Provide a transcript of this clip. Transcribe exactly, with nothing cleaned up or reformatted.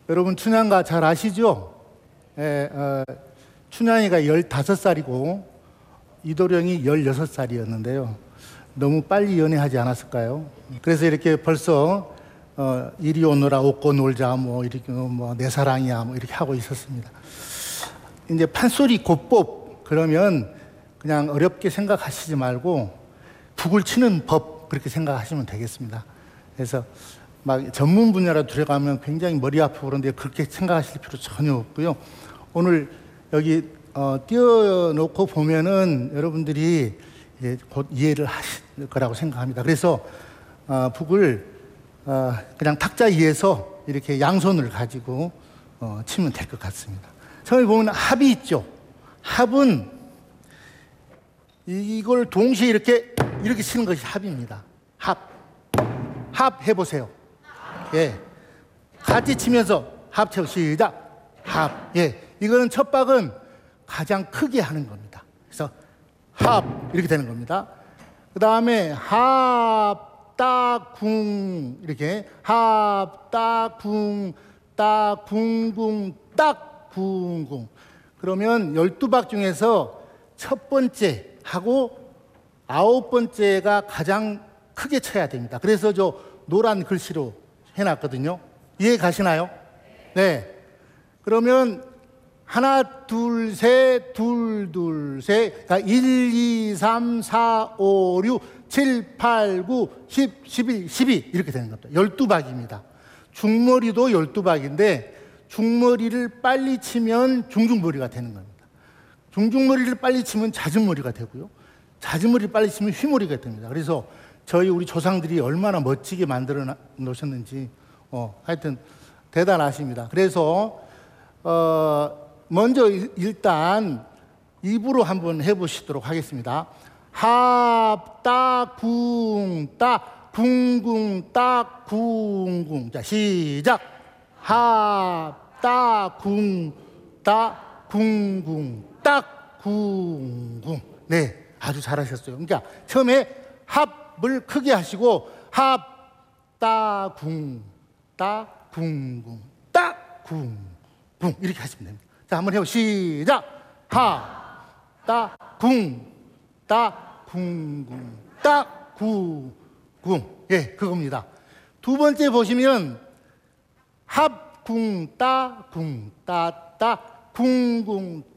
여러분 춘향가 잘 아시죠? 예, 어, 춘향이가 열다섯 살이고 이도령이 열여섯 살이었는데요. 너무 빨리 연애하지 않았을까요? 그래서 이렇게 벌써 어, 이리 오너라 웃고 놀자 뭐 이렇게 뭐 내 사랑이야 뭐 이렇게 하고 있었습니다. 이제 판소리 고법 그러면 그냥 어렵게 생각하시지 말고 북을 치는 법 그렇게 생각하시면 되겠습니다. 그래서 막 전문 분야로 들어가면 굉장히 머리 아프고 그런데 그렇게 생각하실 필요 전혀 없고요. 오늘 여기 어, 띄워놓고 보면은 여러분들이 이제 곧 이해를 하실 거라고 생각합니다. 그래서 어, 북을 어, 그냥 탁자 위에서 이렇게 양손을 가지고 어, 치면 될 것 같습니다. 처음에 보면 합이 있죠. 합은 이걸 동시에 이렇게 이렇게 치는 것이 합입니다. 합. 합 해보세요. 예. 같이 치면서 합 채워 시작. 합. 예. 이거는 첫 박은 가장 크게 하는 겁니다. 그래서 합 이렇게 되는 겁니다. 그 다음에 합, 따, 궁 이렇게 합, 따, 궁, 따, 궁, 궁, 딱, 궁, 궁. 그러면 열두 박 중에서 첫 번째 하고 아홉 번째가 가장 크게 쳐야 됩니다. 그래서 저 노란 글씨로 해놨거든요. 이해 가시나요? 네. 그러면 하나, 둘, 셋, 둘, 둘, 셋. 그러니까 일, 이, 삼, 사, 오, 육, 칠, 팔, 구, 십, 십일, 십이 이렇게 되는 겁니다. 열두 박입니다. 중머리도 열두 박인데 중머리를 빨리 치면 중중머리가 되는 겁니다. 중중머리를 빨리 치면 잦은머리가 되고요. 잦은머리를 빨리 치면 휘머리가 됩니다. 그래서 저희 우리 조상들이 얼마나 멋지게 만들어 놓으셨는지 어, 하여튼 대단하십니다. 그래서 어, 먼저 일단 입으로 한번 해보시도록 하겠습니다. 합, 따, 궁, 따, 궁궁, 따, 궁궁. 자, 시작. 합, 따, 궁, 따, 궁궁, 딱, 궁궁. 네, 아주 잘하셨어요. 그러니까 처음에 합을 크게 하시고 합, 따, 궁, 따, 궁궁, 딱, 궁, 궁 이렇게 하시면 됩니다. 자, 한번 해보시죠. 시작. 합, 따, 궁, 따, 궁궁, 딱, 궁, 궁. 예, 그겁니다. 두 번째 보시면 합, 궁, 따, 궁, 따, 따, 궁궁,